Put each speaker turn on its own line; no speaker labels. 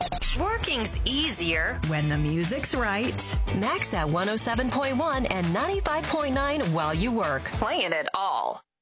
Working's easier
when the music's right.
Max at 107.1 and 95.9 while you work. Playing it all.